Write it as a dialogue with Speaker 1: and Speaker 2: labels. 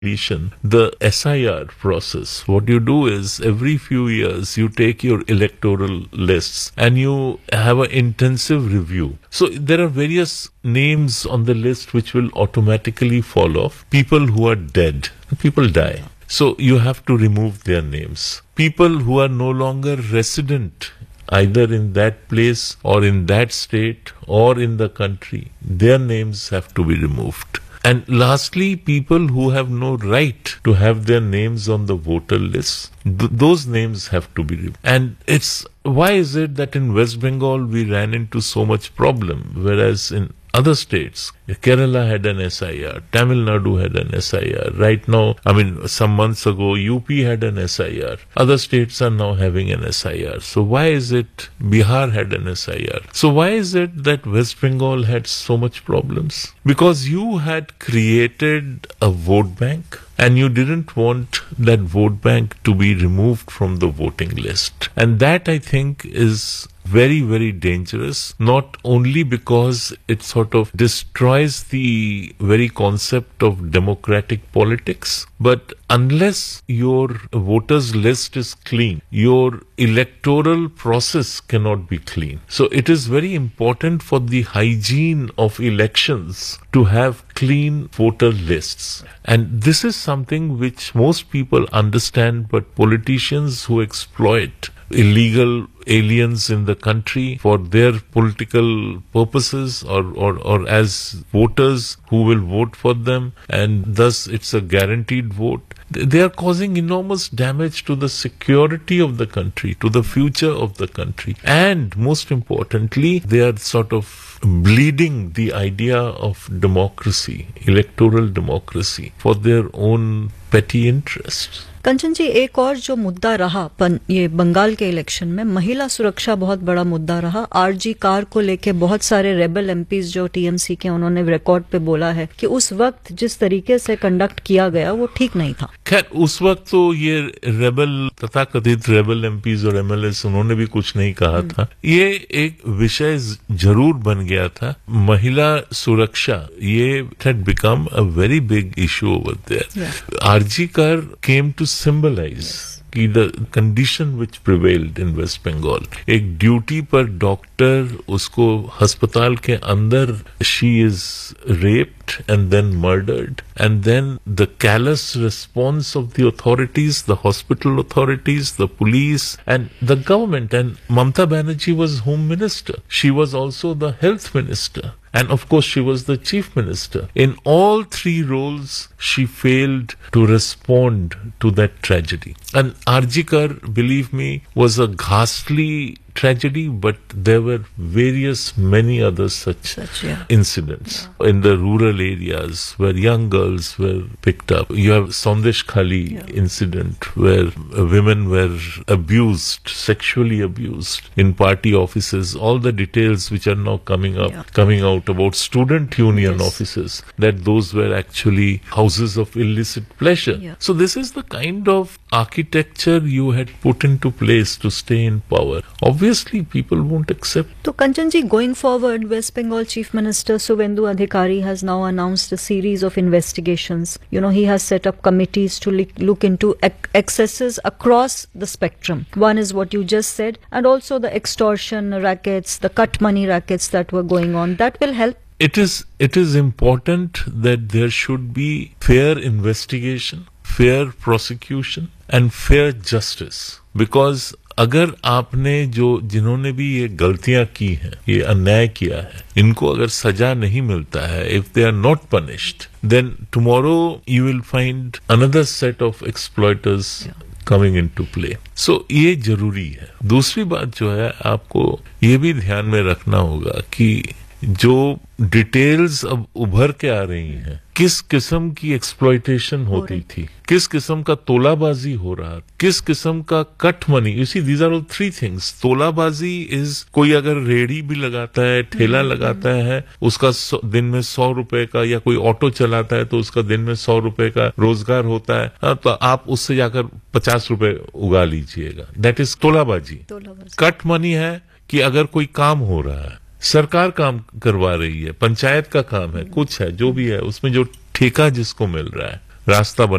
Speaker 1: the SIR process. What you do is every few years you take your electoral lists and you have an intensive review. So there are various names on the list which will automatically fall off. People who are dead, people die. So you have to remove their names. People who are no longer resident either in that place or in that state or in the country, their names have to be removed. And lastly, people who have no right to have their names on the voter list, those names have to be removed. And why is it that in West Bengal we ran into so much problem, whereas in other states, Kerala had an SIR, Tamil Nadu had an SIR. Right now, some months ago, UP had an SIR. Other states are now having an SIR. So why is it Bihar had an SIR? So why is it that West Bengal had so much problems? Because you had created a vote bank and you didn't want that vote bank to be removed from the voting list. And that, I think, is very, very dangerous, not only because it sort of destroys the very concept of democratic politics, but unless your voters list is clean, your electoral process cannot be clean. So it is very important for the hygiene of elections to have clean voter lists. And this is something which most people understand, but politicians who exploit illegal aliens in the country for their political purposes or as voters who will vote for them, and thus it's a guaranteed vote. They are causing enormous damage to the security of the country, to the future of the country. And most importantly, they are sort of bleeding the idea of democracy, electoral democracy, for their own petty interests.
Speaker 2: कंचन जी, एक और जो मुद्दा रहा ये बंगाल के election में, महिला सुरक्षा बहुत बड़ा मुद्दा रहा। आरजी कार को लेके बहुत सारे रेबल एमपीज जो टीएमसी के, उन्होंने रिकॉर्ड पे बोला है कि उस वक्त जिस तरीके से कंडक्ट किया गया वो ठीक नहीं था।
Speaker 1: खैर, उस वक्त तो ये रेबल तथाकथित रेबल एमपीज और एमएलएस उन्होंने भी कुछ नहीं कहा था। ये एक विषय जरूर बन गया था, महिला सुरक्षा। ये had become a very big issue over there. RG car came to symbolize कि the condition which prevailed in West Bengal. एक ड्यूटी पर डॉक्टर, उसको अस्पताल के अंदर she is raped and then murdered, and then the callous response of the authorities, the hospital authorities, the police and the government. And Mamata Banerjee was Home Minister. She was also the Health Minister. And of course, she was the Chief Minister. In all three roles, she failed to respond to that tragedy. And RG Kar, believe me, was a ghastly tragedy, but there were many other such incidents in the rural areas where young girls were picked up. You have Sandesh Khali incident where women were abused, sexually abused in party offices. All the details which are now coming out about student union offices, that those were actually houses of illicit pleasure. So this is the kind of architecture you had put into place to stay in power. Obviously, people won't accept.
Speaker 2: So, Kanchan ji, going forward, West Bengal Chief Minister Suvendu Adhikari has now announced a series of investigations. He has set up committees to look into excesses across the spectrum. One is what you just said, and also the extortion rackets, the cut money rackets that were going on. That will help.
Speaker 1: It is important that there should be fair investigation, fair prosecution and fair justice. Because अगर आपने जिन्होंने भी ये गलतियां की हैं, ये अन्याय किया है, इनको अगर सजा नहीं मिलता है, if they are not punished, then tomorrow you will find another set of exploiters coming into play. So ये जरूरी है। दूसरी बात जो है, आपको ये भी ध्यान में रखना होगा कि जो डिटेल्स अब उभर के आ रही हैं, किस किस्म की एक्सप्लॉयटेशन होती थी, किस किस्म का तोलाबाजी हो रहा, किस किस्म का cut money. You see, these are all three things. तोलाबाजी is कोई अगर रेडी भी लगाता है, ठेला लगाता है, उसका दिन में 100 रुपए का, या कोई ऑटो चलाता है तो उसका दिन में 100 रुपए का रोजगार होता है, तो आप उससे जाकर 50 रुपए उगा लीजिएगा। That is तोलाबाजी। कट मनी है कि अगर कोई काम हो रहा है, सरकार काम करवा रही है, पंचायत का काम है, कुछ है, जो भी है, उसमें जो ठेका जिसको मिल रहा है, रास्ता